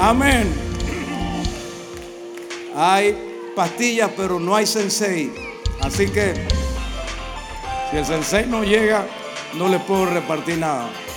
Amén. Hay pastillas, pero no hay sensei. Así que si el sensei no llega, no le puedo repartir nada.